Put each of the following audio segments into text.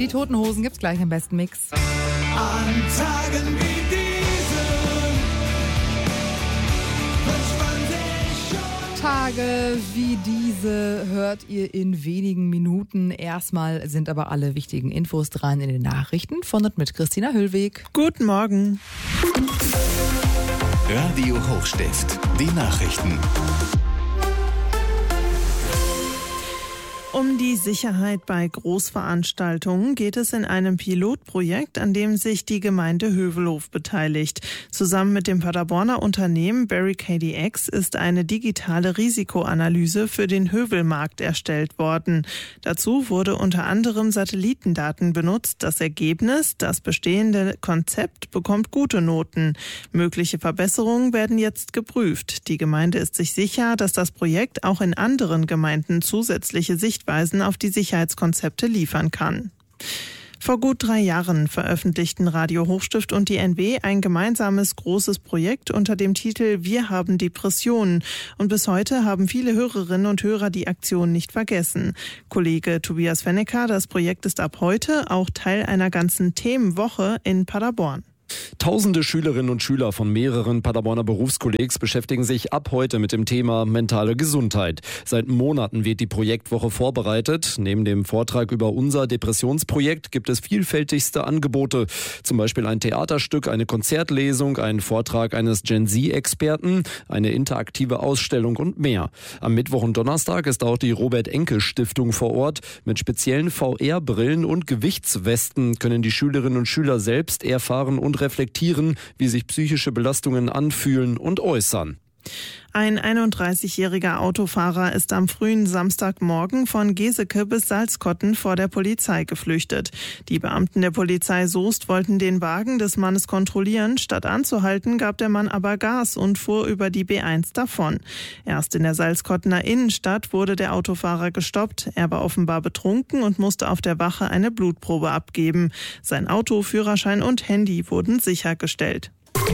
Die Toten Hosen gibt's gleich im besten Mix. An Tagen wie diesen wünscht man sich schon. Tage wie diese hört ihr in wenigen Minuten. Erstmal sind aber alle wichtigen Infos dran in den Nachrichten von und mit Christina Hüllweg. Guten Morgen. Radio Hochstift, die Nachrichten. Um die Sicherheit bei Großveranstaltungen geht es in einem Pilotprojekt, an dem sich die Gemeinde Hövelhof beteiligt. Zusammen mit dem Paderborner Unternehmen Barricade X ist eine digitale Risikoanalyse für den Hövelmarkt erstellt worden. Dazu wurde unter anderem Satellitendaten benutzt. Das Ergebnis, das bestehende Konzept bekommt gute Noten. Mögliche Verbesserungen werden jetzt geprüft. Die Gemeinde ist sich sicher, dass das Projekt auch in anderen Gemeinden zusätzliche Sichtweisen auf die Sicherheitskonzepte liefern kann. Vor gut 3 Jahren veröffentlichten Radio Hochstift und die NW ein gemeinsames großes Projekt unter dem Titel Wir haben Depressionen. Und bis heute haben viele Hörerinnen und Hörer die Aktion nicht vergessen. Kollege Tobias Fennecker, das Projekt ist ab heute auch Teil einer ganzen Themenwoche in Paderborn. Tausende Schülerinnen und Schüler von mehreren Paderborner Berufskollegs beschäftigen sich ab heute mit dem Thema mentale Gesundheit. Seit Monaten wird die Projektwoche vorbereitet. Neben dem Vortrag über unser Depressionsprojekt gibt es vielfältigste Angebote. Zum Beispiel ein Theaterstück, eine Konzertlesung, einen Vortrag eines Gen-Z-Experten, eine interaktive Ausstellung und mehr. Am Mittwoch und Donnerstag ist auch die Robert-Enke-Stiftung vor Ort. Mit speziellen VR-Brillen und Gewichtswesten können die Schülerinnen und Schüler selbst erfahren und reflektieren, wie sich psychische Belastungen anfühlen und äußern. Ein 31-jähriger Autofahrer ist am frühen Samstagmorgen von Geseke bis Salzkotten vor der Polizei geflüchtet. Die Beamten der Polizei Soest wollten den Wagen des Mannes kontrollieren. Statt anzuhalten, gab der Mann aber Gas und fuhr über die B1 davon. Erst in der Salzkottener Innenstadt wurde der Autofahrer gestoppt. Er war offenbar betrunken und musste auf der Wache eine Blutprobe abgeben. Sein Auto, Führerschein und Handy wurden sichergestellt.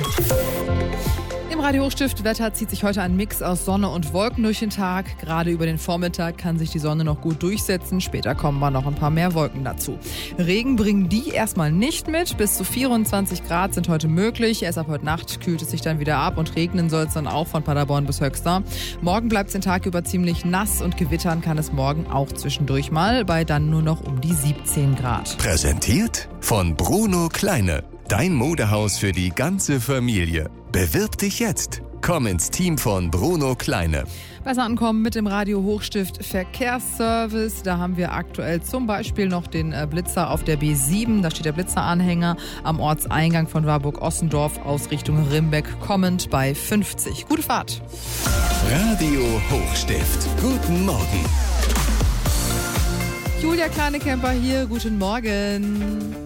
Im Radio Hochstift Wetter zieht sich heute ein Mix aus Sonne und Wolken durch den Tag. Gerade über den Vormittag kann sich die Sonne noch gut durchsetzen. Später kommen aber noch ein paar mehr Wolken dazu. Regen bringen die erstmal nicht mit. Bis zu 24 Grad sind heute möglich. Erst ab heute Nacht kühlt es sich dann wieder ab und regnen soll es dann auch von Paderborn bis Höxter. Morgen bleibt es den Tag über ziemlich nass und gewittern kann es morgen auch zwischendurch mal, bei dann nur noch um die 17 Grad. Präsentiert von Bruno Kleine. Dein Modehaus für die ganze Familie. Bewirb dich jetzt. Komm ins Team von Bruno Kleine. Besser ankommen mit dem Radio Hochstift Verkehrsservice. Da haben wir aktuell zum Beispiel noch den Blitzer auf der B7. Da steht der Blitzeranhänger am Ortseingang von Warburg-Ossendorf aus Richtung Rimbeck kommend bei 50. Gute Fahrt. Radio Hochstift. Guten Morgen. Julia Kleinekämper hier. Guten Morgen.